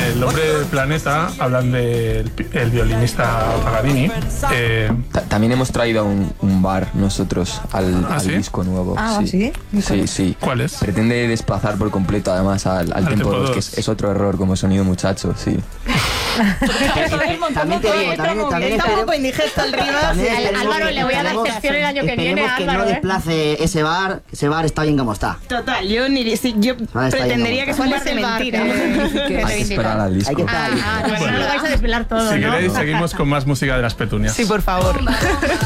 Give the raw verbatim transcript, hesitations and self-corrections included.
El Hombre del Planeta hablan del el violinista Paganini. Eh, Ta- También hemos traído un, un bar nosotros al, ¿Ah, al sí? disco nuevo. Ah, ¿sí? Sí, sí. ¿Cuál es? Pretende desplazar por completo además al, al, Al tempo tempo dos, que dos. es, es otro error como sonido muchacho, sí. También te digo, también, también Está un poco esperemos- indigesto el Rivas. también Al- esperemos Álvaro, que- le voy a dar esperemos- sección el año que viene esperemos a que Álvaro, no ¿eh? desplace ese bar, ese bar está bien como está. Total, yo, ni, sí, yo Vale, está pretendería bien, que es un ¿Cuál bar es de el bar mentira. que- que Hay que esperar al disco. Hay que estar ahí. Ah, ah, bueno, no lo vais a desvelar todo, Si ¿no? queréis, seguimos con más música de las petunias. Sí, por favor.